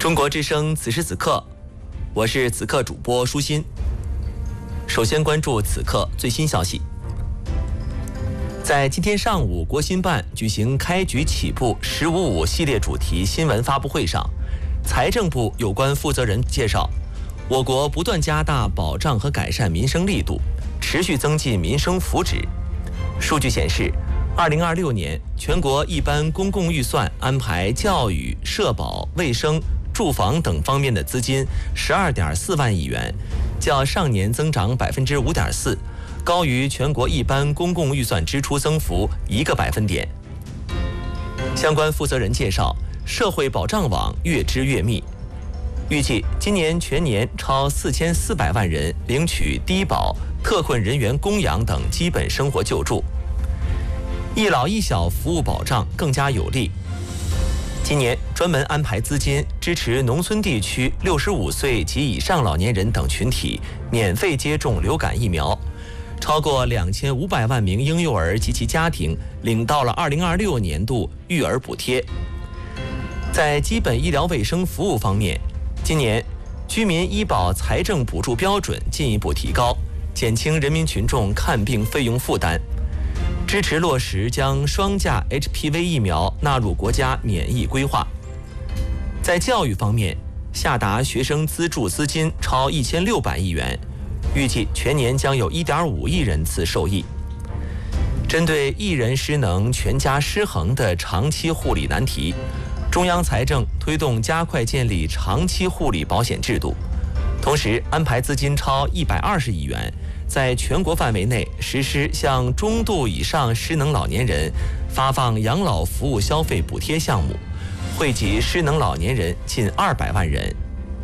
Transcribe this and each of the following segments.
中国之声此时此刻，我是此刻主播舒心。首先关注此刻最新消息。在今天上午，国新办举行开局起步“1055”系列主题新闻发布会上，财政部有关负责人介绍，我国不断加大保障和改善民生力度，持续增进民生福祉。数据显示，2026年全国一般公共预算安排教育、社保、卫生、住房等方面的资金12.4万亿元，较上年增长5.4%，高于全国一般公共预算支出增幅1个百分点。相关负责人介绍，社会保障网越织越密，预计今年全年超4400万人领取低保、特困人员供养等基本生活救助，一老一小服务保障更加有力。今年专门安排资金支持农村地区65岁及以上老年人等群体免费接种流感疫苗，超过2500万名婴幼儿及其家庭领到了2026年度育儿补贴。在基本医疗卫生服务方面，今年居民医保财政补助标准进一步提高，减轻人民群众看病费用负担，支持落实将双价 HPV 疫苗纳入国家免疫规划。在教育方面，下达学生资助资金超1600亿元，预计全年将有1.5亿人次受益。针对一人失能全家失衡的长期护理难题，中央财政推动加快建立长期护理保险制度，同时安排资金超120亿元，在全国范围内实施向中度以上失能老年人发放养老服务消费补贴项目，惠及失能老年人近200万人。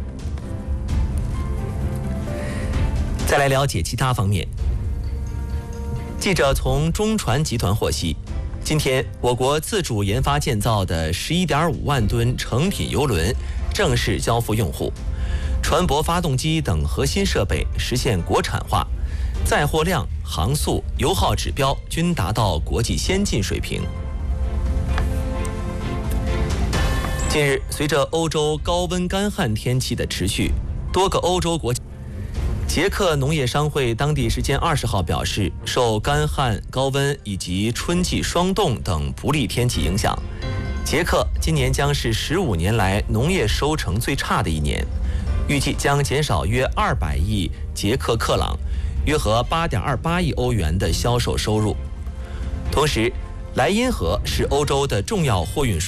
再来了解其他方面。记者从中船集团获悉，今天我国自主研发建造的11.5万吨成品邮轮正式交付用户，船舶发动机等核心设备实现国产化，载货量、航速、油耗指标均达到国际先进水平。近日，随着欧洲高温干旱天气的持续，多个欧洲国家，捷克农业商会当地时间20号表示，受干旱、高温以及春季霜冻等不利天气影响，捷克今年将是15年来农业收成最差的一年，预计将减少约200亿捷克克朗，约合8.28亿欧元的销售收入。同时，莱茵河是欧洲的重要货运水